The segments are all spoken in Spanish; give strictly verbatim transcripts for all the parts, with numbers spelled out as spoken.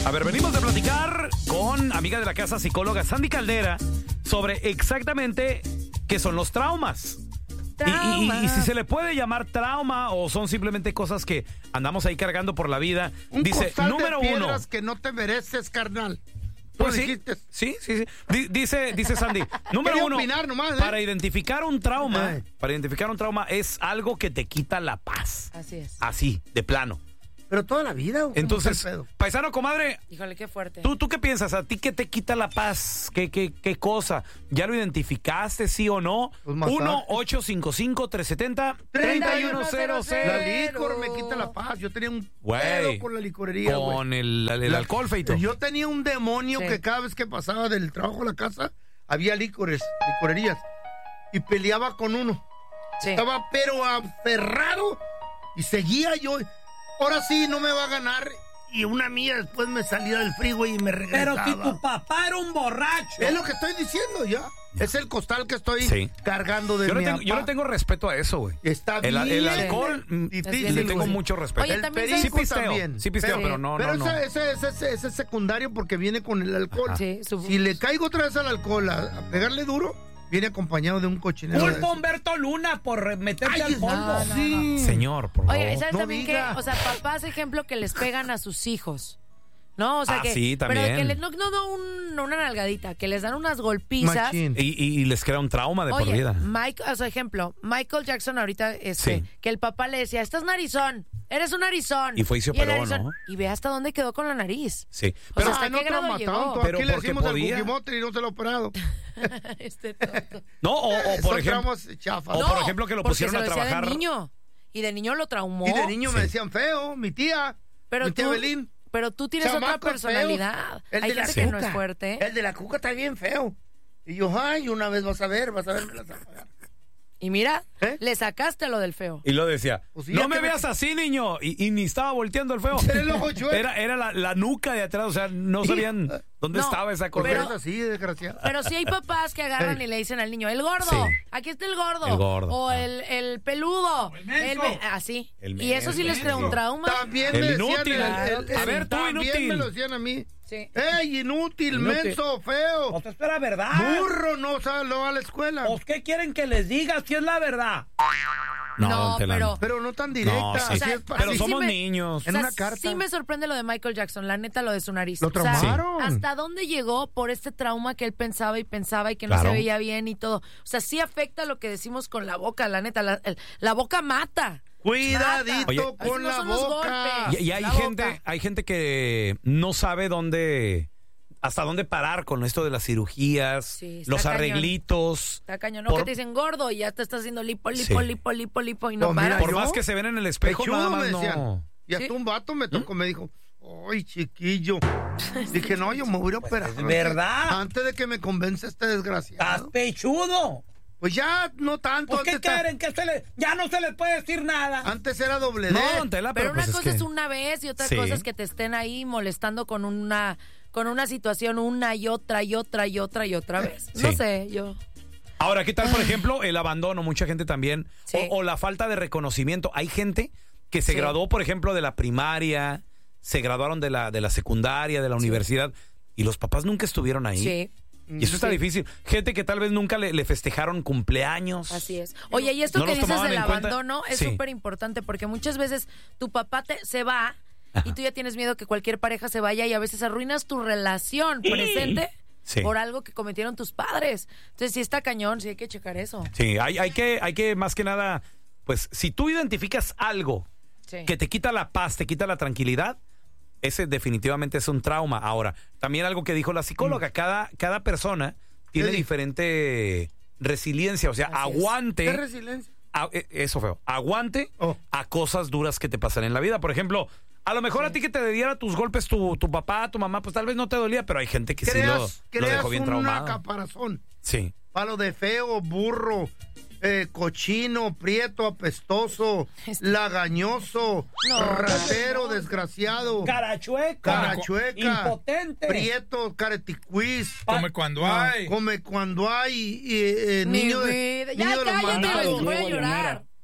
A ver, venimos de platicar con amiga de la casa, psicóloga Sandy Caldera, sobre exactamente qué son los traumas. Y, y, y, y si se le puede llamar trauma o son simplemente cosas que andamos ahí cargando por la vida. Un Dice, costal número de piedras uno. que no te mereces, carnal. ¿Tú Pues sí, dijiste? sí, sí, sí. D- dice, dice Sandy, número Quería uno, opinar nomás, ¿eh? para identificar un trauma, Eh. para identificar un trauma es algo que te quita la paz. Así es. Así, de plano. Pero toda la vida. ¿o cómo Entonces, está el pedo? paisano, comadre, Híjole, qué fuerte. ¿Tú, ¿Tú qué piensas? ¿A ti qué te quita la paz? ¿Qué, qué, qué cosa? ¿Ya lo identificaste, sí o no? Pues masaje. uno ocho cinco cinco, tres siete cero, tres uno cero La cero. licor me quita la paz. Yo tenía un Güey, pedo con la licorería, güey. Con el, el La- alcohol, feito. Yo tenía un demonio Sí. que cada vez que pasaba del trabajo a la casa, había licores, licorerías. Y peleaba con uno. Sí. Estaba pero aferrado y seguía yo. Ahora sí, no me va a ganar. Y una mía después me salía del freeway y me Pero regresaba. si tu papá era un borracho. Es lo que estoy diciendo ya. Es el costal que estoy Sí. cargando de Yo le, mi tengo, yo le papá. tengo respeto a eso, güey. Está El, bien. el alcohol, mm, Difícil, le tengo güey. mucho respeto. Oye, El también sí perico pisteo, también. sí pisteo, Sí. pero no, Pero no, no. ese, ese, ese, ese es secundario porque viene con el alcohol. Ajá. Sí, su- Si le caigo otra vez al alcohol a, a pegarle duro, viene acompañado de un cochinero. de Culpa a eso. Humberto Luna por meterte Ay, al polvo. no, no. sí. Señor, por favor. Oye, ¿sabes No también diga. que, o sea, papás, ejemplo, que les pegan a sus hijos? ¿No? O sea Ah, que. sí, también. Pero que les, no, no, no, un- no una nalgadita, que les dan unas golpizas. Machín. Y, y- y les crea un trauma de por Oye, vida. Mike, o sea, ejemplo, Michael Jackson ahorita, este, Sí. que el papá le decía, estás narizón, eres un narizón. Y fue y se el operó, narizón- ¿no? Y ve hasta dónde quedó con la nariz. Sí. O Pero, sea, ¿hasta Ah, no qué grado trauma llegó? tanto. Pero Aquí le porque decimos al podía. Cookie y no se lo ha operado. Este tonto. no, o, o por Son ejemplo, traumas chafas. o No, por ejemplo que lo porque pusieron se a lo decía trabajar. de niño. Y de niño lo traumó. Y de niño me Sí. decían feo, mi tía. Pero mi tía tú, Belín. pero tú tienes otra Chamacos personalidad. feos. El Hay de la gente que no cuca. es fuerte. El de la cuca está bien feo. Y yo, ay, una vez vas a ver, vas a ver, me las vas a pagar. Y mira, ¿Eh? le sacaste lo del feo. Y lo decía, Pues sí, no ya me te veas me- así, niño. Y, y ni estaba volteando el feo. Era el ojo chueco. Era, era la, la nuca de atrás, o sea, no sabían dónde No, estaba esa ¿Por qué cosa. pero- es así, desgraciado? Pero sí hay papás que agarran Ey. y le dicen al niño, el gordo, Sí. aquí está el gordo. El gordo, O ah. el, el peludo. el menso. me- así. El Y eso sí les crea un menso. trauma. También El me decían inútil. el- el- A el- ver, tú, también inútil. me lo decían a mí. Sí. ¡Ey, inútil, Inútil. menso, feo! Pues esto era verdad. ¡Burro, no sale no va a la escuela! Pues, ¿qué quieren que les diga si es la verdad? No, don Telán. pero- Pero no tan directa. No, sí. así O sea, es pa- Pero sí, somos sí me- niños. En O sea, una carta. sí me sorprende lo de Michael Jackson, la neta, lo de su nariz. Lo O sea, traumaron. ¿hasta dónde llegó por este trauma que él pensaba y pensaba y que no Claro. se veía bien y todo? O sea, sí afecta lo que decimos con la boca, la neta. La, el- la boca mata. Cuidadito Oye, con Esos no la son los boca. golpes. Y, y hay La gente, boca. hay gente que no sabe dónde, hasta dónde parar con esto de las cirugías, Sí, está los cañón. arreglitos. Está cañón, ¿no? Por- Que te dicen gordo y ya te estás haciendo lipo, lipo, Sí. lipo, lipo, lipo y no No, para. mira, Por ¿yo? más que se ven en el espejo, Pechudo, nada me más decían. no. Y hasta Sí. un vato me tocó, me dijo, ¡ay, chiquillo! Dije, no, yo me voy a operar. es verdad. Antes de que me convence este ¡Estás desgraciado. pechudo! Pues ya no tanto. ¿Por qué antes, ta- quieren que se le... Ya no se les puede decir nada. antes era doble D. No, don Tela, Pero, pero, una pues cosa es, es, que... una vez y otra Sí. cosa es que te estén ahí molestando con una con una situación una y otra y otra y otra y otra vez. No Sí. sé, yo. Ahora, ¿qué tal, por ejemplo, el abandono? Mucha gente también. Sí. O, o la falta de reconocimiento. Hay gente que se Sí. graduó, por ejemplo, de la primaria, se graduaron de la, de la secundaria, de la universidad, y los papás nunca estuvieron ahí. Sí. Y eso está Sí. difícil. Gente que tal vez nunca le, le festejaron cumpleaños. Así es. Oye, y esto No que los dices tomaban del en cuenta. abandono es Sí. súper importante porque muchas veces tu papá te, se va Ajá. y tú ya tienes miedo que cualquier pareja se vaya y a veces arruinas tu relación presente Sí. por algo que cometieron tus padres. Entonces, sí está cañón, sí hay que checar eso. Sí, hay, hay, que, hay que más que nada, pues, si tú identificas algo Sí. que te quita la paz, te quita la tranquilidad, ese definitivamente es un trauma. Ahora, también algo que dijo la psicóloga, cada, cada persona tiene Sí. diferente resiliencia, o sea, Así es. aguante. ¿Qué resiliencia? a- eh, eso feo, aguante Oh. a cosas duras que te pasan en la vida. Por ejemplo, a lo mejor a ti que te diera tus golpes tu, tu papá, tu mamá, pues tal vez no te dolía, pero hay gente que sí lo, Creas, lo creas dejó bien una traumado. caparazón. Sí. Palo de feo, burro, eh, cochino, prieto, apestoso, Este- lagañoso, No. ratero, desgraciado, Carachueca. carachueca, Impotente. prieto, careticuiz, Come cuando hay. come cuando hay, y, eh, Mi niño de, vida. Ya niño de los cállate, mandados. güey, voy a llorar.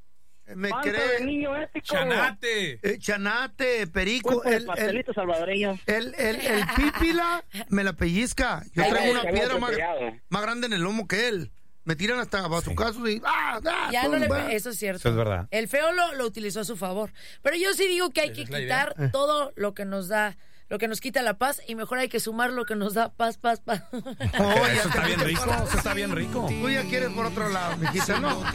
Me Panza cree. de niño ético. Chanate. Eh, chanate, perico. Cuerpo de El, el, pastelito salvadoreño. el, el, el pípila me la pellizca. Yo Ay, traigo ay, una ay, piedra ay, más, ay. más grande en el lomo que él. Me tiran hasta bazucazos y... ¡Ah, ah, Ya no le, tumba! eso es cierto. Eso es verdad. El feo lo, lo utilizó a su favor. Pero yo sí digo que hay Esa que es la quitar idea. todo lo que nos da, lo que nos quita la paz y mejor hay que sumar lo que nos da paz, paz, paz. Oh, ya Eso está te bien fuiste rico, por- eso está bien rico. Tú ya quieres por otro lado, mijita, ¿no?